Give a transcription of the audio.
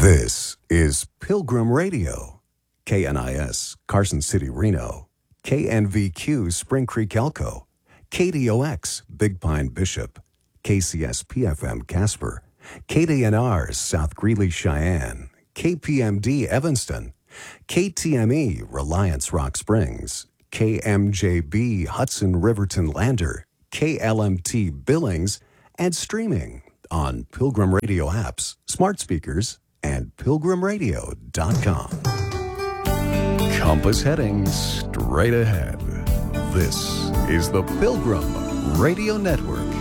This is Pilgrim Radio, KNIS, Carson City, Reno, KNVQ, Spring Creek, Elko, KDOX, Big Pine, Bishop, KCS-PFM, Casper, KDNR, South Greeley, Cheyenne, KPMD, Evanston, KTME, Reliance, Rock Springs, KMJB, Hudson, Riverton, Lander, KLMT, Billings, and streaming on Pilgrim Radio apps, smart speakers, and pilgrimradio.com. Compass heading straight ahead. This is the Pilgrim Radio Network.